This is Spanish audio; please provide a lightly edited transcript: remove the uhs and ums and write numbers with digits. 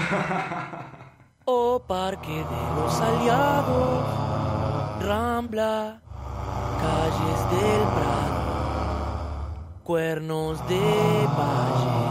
O Parque de los Aliados, Rambla, calles del Prado, Cuernos de Valle.